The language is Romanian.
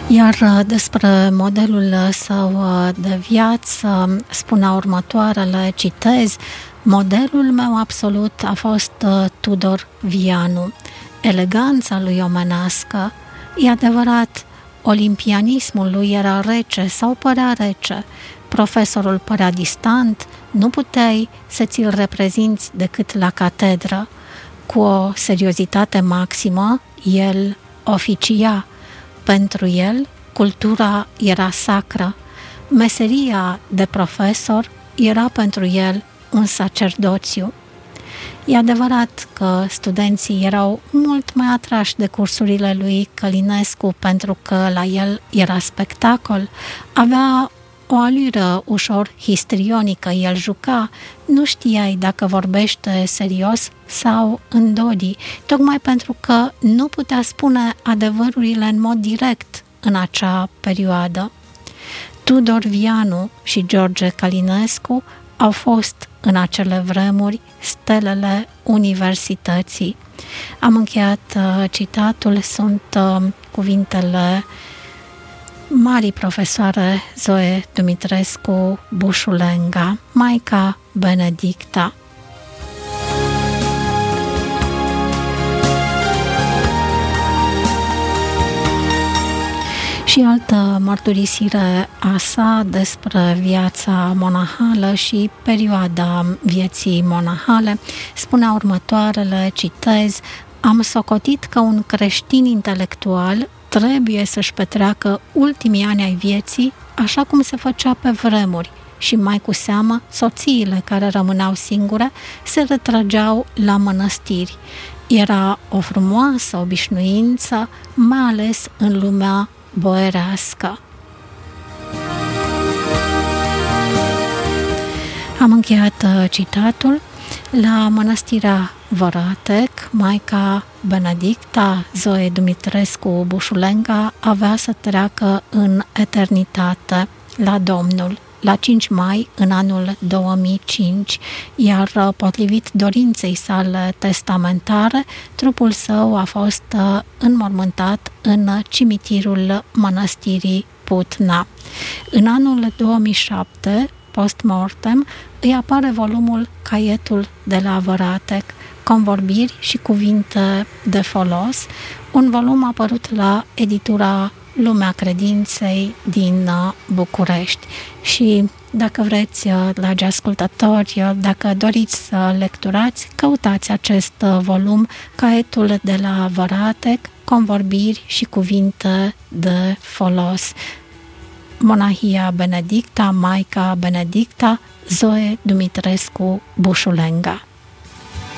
Iar despre modelul său de viață spunea următoarele, citez: modelul meu absolut a fost Tudor Vianu. Eleganța lui omenească, e adevărat, olimpianismul lui era rece sau părea rece, profesorul părea distant, nu puteai să ți-l reprezinți decât la catedră. Cu o seriozitate maximă, el oficia. Pentru el, cultura era sacră. Meseria de profesor era pentru el un sacerdoțiu. E adevărat că studenții erau mult mai atrași de cursurile lui Călinescu pentru că la el era spectacol. Avea o alură ușor histrionică, el juca, nu știai dacă vorbește serios sau în dodii, tocmai pentru că nu putea spune adevărurile în mod direct în acea perioadă. Tudor Vianu și George Călinescu au fost în acele vremuri stelele universității. Am încheiat citatul, sunt cuvintele marii profesoare Zoe Dumitrescu Bușulenga, Maica Benedicta. Și altă mărturisire a sa despre viața monahală și perioada vieții monahale spunea următoarele, citez: am socotit că un creștin intelectual trebuie să-și petreacă ultimii ani ai vieții așa cum se făcea pe vremuri și mai cu seamă soțiile care rămâneau singure se retrăgeau la mănăstiri. Era o frumoasă obișnuință, mai ales în lumea boierească. Am încheiat citatul. La mănăstirea Văratec, Maica Benedicta Zoe Dumitrescu Bușulenga avea să treacă în eternitate la Domnul la 5 mai în anul 2005, iar potrivit dorinței sale testamentare, trupul său a fost înmormântat în cimitirul mănăstirii Putna. În anul 2007, post-mortem, îi apare volumul Caietul de la Văratec, convorbiri și cuvinte de folos, un volum apărut la editura Lumea Credinței din București. Și dacă vreți, dragi ascultători, dacă doriți să lecturați, căutați acest volum, Caietul de la Văratec, convorbiri și cuvinte de folos. Monahia Benedicta, Maica Benedicta, Zoe Dumitrescu Bușulenga.